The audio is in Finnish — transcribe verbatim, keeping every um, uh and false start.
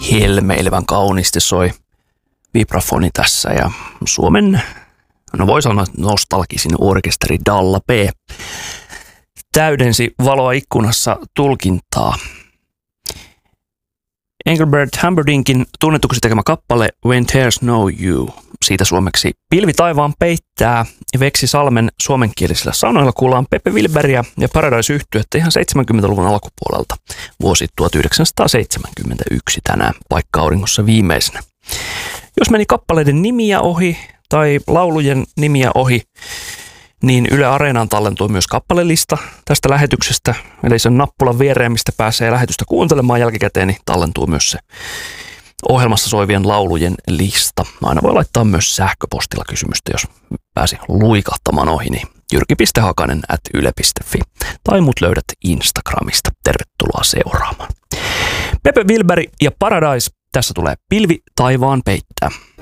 helmeilevän kauniisti soi vibrafoni tässä ja Suomen, no voi sanoa nostalgisin orkesteri Dalla P täydensi valoa ikkunassa tulkintaa. Engelbert Humperdinkin tunnetuksi tekemä kappale When Tears Know You, siitä suomeksi Pilvi taivaan peittää, Veksi Salmen suomenkielisillä sanoilla kuullaan Pepe Wilbergia ja Paradise-yhtyettä ihan seitsemänkymmentäluvun alkupuolelta, vuosi tuhatyhdeksänsataaseitsemänkymmentäyksi tänään, paikka auringossa viimeisenä. Jos meni kappaleiden nimiä ohi tai laulujen nimiä ohi, niin Yle Areenaan tallentui myös kappalelista tästä lähetyksestä, eli sen nappulan viereen, mistä pääsee lähetystä kuuntelemaan jälkikäteen, niin tallentuu myös se ohjelmassa soivien laulujen lista. Aina voi laittaa myös sähköpostilla kysymystä, jos pääsi luikahtamaan ohi, niin jyrki piste hakanen ät yle piste fi tai mut löydät Instagramista. Tervetuloa seuraamaan. Pepe Wilberi ja Paradise, tässä tulee Pilvi taivaan peittää.